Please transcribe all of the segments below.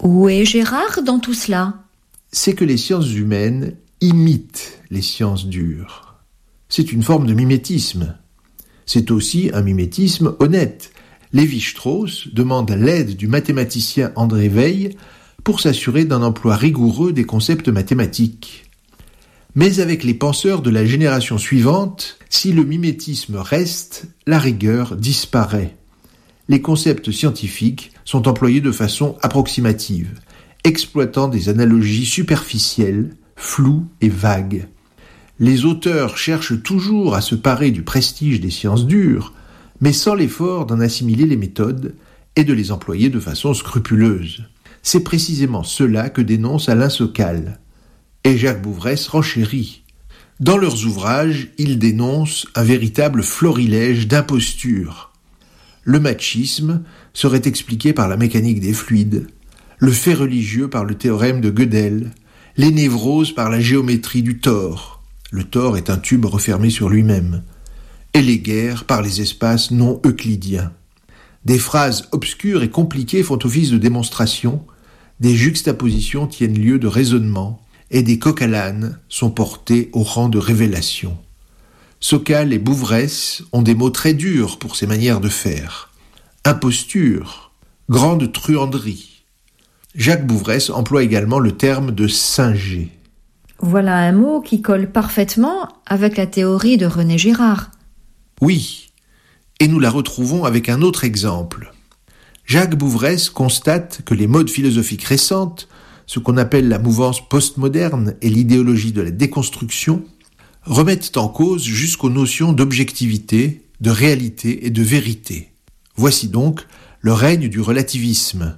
Où est Gérard dans tout cela ? C'est que les sciences humaines imitent les sciences dures. C'est une forme de mimétisme. C'est aussi un mimétisme honnête. Lévi-Strauss demande l'aide du mathématicien André Weil pour s'assurer d'un emploi rigoureux des concepts mathématiques. Mais avec les penseurs de la génération suivante, si le mimétisme reste, la rigueur disparaît. Les concepts scientifiques sont employés de façon approximative, exploitant des analogies superficielles, floues et vagues. Les auteurs cherchent toujours à se parer du prestige des sciences dures, mais sans l'effort d'en assimiler les méthodes et de les employer de façon scrupuleuse. C'est précisément cela que dénonce Alain Sokal. Et Jacques Bouvresse renchérit. Dans leurs ouvrages, ils dénoncent un véritable florilège d'impostures. Le machisme serait expliqué par la mécanique des fluides, le fait religieux par le théorème de Gödel, les névroses par la géométrie du tor. Le tor est un tube refermé sur lui-même. Et les guerres par les espaces non euclidiens. Des phrases obscures et compliquées font office de démonstration, des juxtapositions tiennent lieu de raisonnement, et des coqs à l'âne sont portés au rang de révélation. Sokal et Bouvresse ont des mots très durs pour ces manières de faire. Imposture, grande truanderie. Jacques Bouvresse emploie également le terme de singer. Voilà un mot qui colle parfaitement avec la théorie de René Girard. Oui, et nous la retrouvons avec un autre exemple. Jacques Bouvresse constate que les modes philosophiques récentes, ce qu'on appelle la mouvance postmoderne et l'idéologie de la déconstruction, remettent en cause jusqu'aux notions d'objectivité, de réalité et de vérité. Voici donc le règne du relativisme.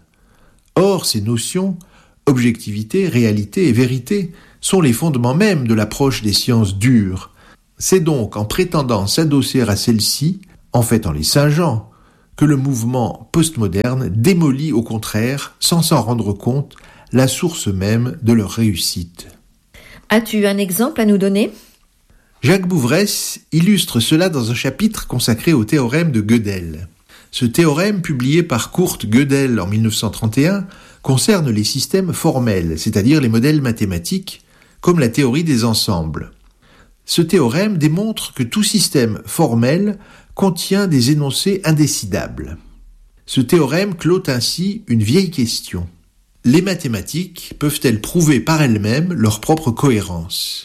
Or, ces notions, objectivité, réalité et vérité, sont les fondements même de l'approche des sciences dures. C'est donc en prétendant s'adosser à celles-ci, en fait en les singeant, que le mouvement postmoderne démolit au contraire, sans s'en rendre compte, la source même de leur réussite. As-tu un exemple à nous donner ? Jacques Bouvresse illustre cela dans un chapitre consacré au théorème de Gödel. Ce théorème, publié par Kurt Gödel en 1931, concerne les systèmes formels, c'est-à-dire les modèles mathématiques, comme la théorie des ensembles. Ce théorème démontre que tout système formel contient des énoncés indécidables. Ce théorème clôt ainsi une vieille question. Les mathématiques peuvent-elles prouver par elles-mêmes leur propre cohérence ?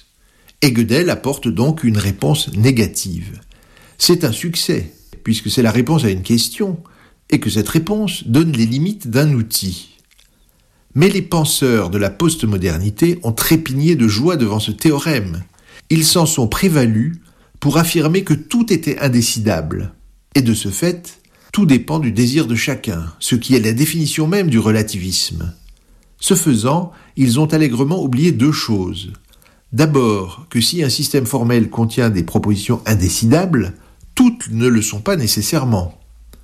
Et Gödel apporte donc une réponse négative. C'est un succès, puisque c'est la réponse à une question, et que cette réponse donne les limites d'un outil. Mais les penseurs de la postmodernité ont trépigné de joie devant ce théorème. Ils s'en sont prévalus pour affirmer que tout était indécidable. Et de ce fait, tout dépend du désir de chacun, ce qui est la définition même du relativisme. Ce faisant, ils ont allègrement oublié deux choses. D'abord, que si un système formel contient des propositions indécidables, toutes ne le sont pas nécessairement.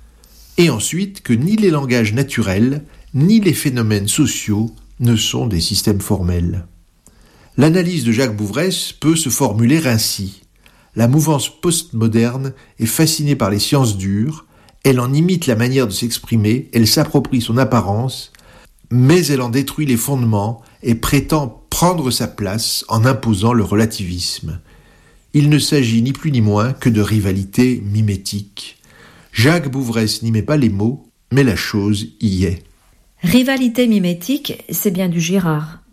Et ensuite, que ni les langages naturels, ni les phénomènes sociaux ne sont des systèmes formels. L'analyse de Jacques Bouvresse peut se formuler ainsi. La mouvance postmoderne est fascinée par les sciences dures, elle en imite la manière de s'exprimer, elle s'approprie son apparence, mais elle en détruit les fondements et prétend prendre sa place en imposant le relativisme. Il ne s'agit ni plus ni moins que de rivalité mimétique. Jacques Bouvresse n'y met pas les mots, mais la chose y est. Rivalité mimétique, c'est bien du Girard.